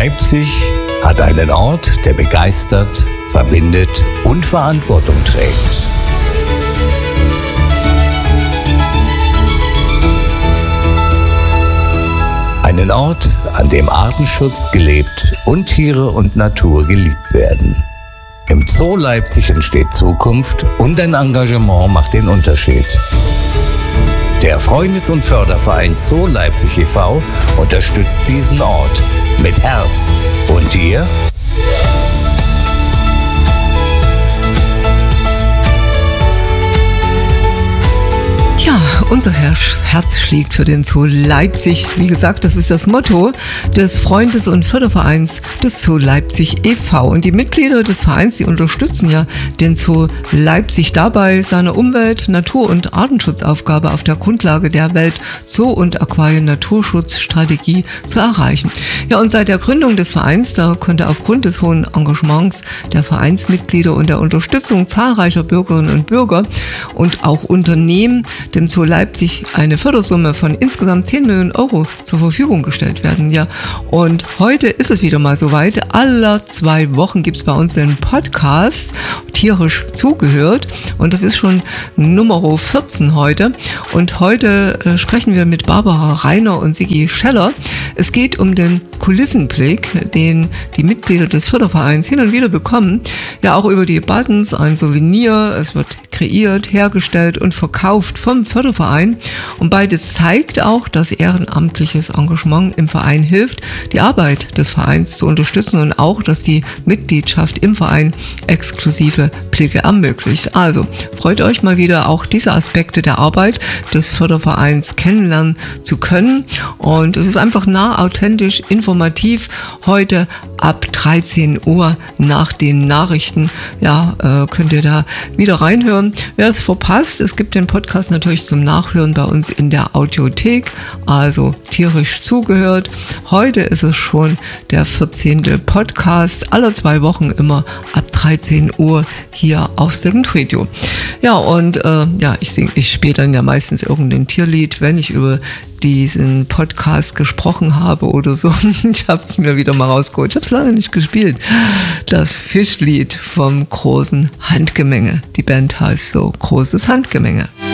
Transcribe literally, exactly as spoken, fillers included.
Leipzig hat einen Ort, der begeistert, verbindet und Verantwortung trägt. Einen Ort, an dem Artenschutz gelebt und Tiere und Natur geliebt werden. Im Zoo Leipzig entsteht Zukunft und ein Engagement macht den Unterschied. Der Freundes- und Förderverein Zoo Leipzig e V unterstützt diesen Ort mit Herz. Und ihr? Ja, unser Herz schlägt für den Zoo Leipzig. Wie gesagt, das ist das Motto des Freundes- und Fördervereins des Zoo Leipzig e V. Und die Mitglieder des Vereins, die unterstützen ja den Zoo Leipzig dabei, seine Umwelt-, Natur- und Artenschutzaufgabe auf der Grundlage der Welt-, Zoo- und Aquarien-Naturschutzstrategie zu erreichen. Ja, und seit der Gründung des Vereins, da konnte aufgrund des hohen Engagements der Vereinsmitglieder und der Unterstützung zahlreicher Bürgerinnen und Bürger und auch Unternehmen dem Zoo Leipzig eine Fördersumme von insgesamt zehn Millionen Euro zur Verfügung gestellt werden. Ja, und heute ist es wieder mal soweit. Alle zwei Wochen gibt es bei uns einen Podcast, tierisch zugehört. Und das ist schon Nummer vierzehn heute. Und heute äh, sprechen wir mit Barbara Reiner und Sigi Scheller. Es geht um den Kulissenblick, den die Mitglieder des Fördervereins hin und wieder bekommen. Ja, auch über die Buttons, ein Souvenir. Es wird kreiert, hergestellt und verkauft vom Förderverein. Und beides zeigt auch, dass ehrenamtliches Engagement im Verein hilft, die Arbeit des Vereins zu unterstützen und auch, dass die Mitgliedschaft im Verein exklusive Blicke ermöglicht. Also freut euch mal wieder, auch diese Aspekte der Arbeit des Fördervereins kennenlernen zu können. Und es ist einfach nah, authentisch, informativ. Heute ab dreizehn Uhr nach den Nachrichten, ja, äh, könnt ihr da wieder reinhören. Wer es verpasst, es gibt den Podcast natürlich zum Nachhören bei uns in der Audiothek, also tierisch zugehört. Heute ist es schon der vierzehnte Podcast, alle zwei Wochen immer ab dreizehn Uhr hier auf Second Radio. Ja, und äh, ja, ich, sing, ich spiele dann ja meistens irgendein Tierlied, wenn ich über diesen Podcast gesprochen habe oder so. Ich habe es mir wieder mal rausgeholt. Ich habe es lange nicht gespielt. Das Fischlied vom großen Handgemenge. Die Band heißt so, großes Handgemenge.